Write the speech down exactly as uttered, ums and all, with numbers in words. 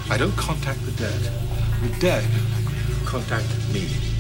I don't contact the dead. The dead contact me.